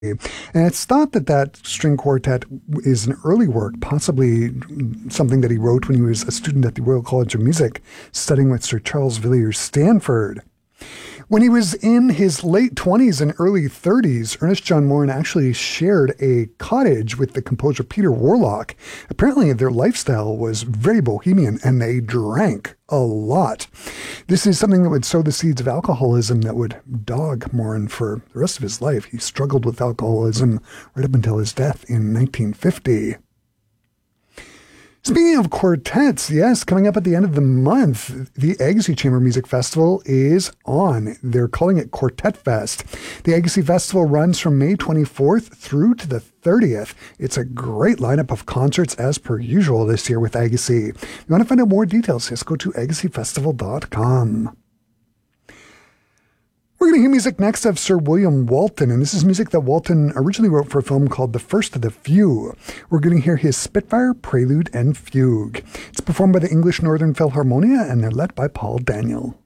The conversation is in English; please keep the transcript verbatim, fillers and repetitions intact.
And it's thought that that string quartet is an early work, possibly something that he wrote when he was a student at the Royal College of Music, studying with Sir Charles Villiers Stanford. When he was in his late twenties and early thirties, Ernest John Morin actually shared a cottage with the composer Peter Warlock. Apparently, their lifestyle was very bohemian, and they drank a lot. This is something that would sow the seeds of alcoholism that would dog Morin for the rest of his life. He struggled with alcoholism right up until his death in nineteen fifty. Speaking of quartets, yes, coming up at the end of the month, the Agassiz Chamber Music Festival is on. They're calling it Quartet Fest. The Agassiz Festival runs from May twenty-fourth through to the thirtieth. It's a great lineup of concerts as per usual this year with Agassiz. If you want to find out more details, just go to agassiz festival dot com. We're going to hear music next of Sir William Walton, and this is music that Walton originally wrote for a film called The First of the Few. We're going to hear his Spitfire Prelude and Fugue. It's performed by the English Northern Philharmonia, and they're led by Paul Daniel.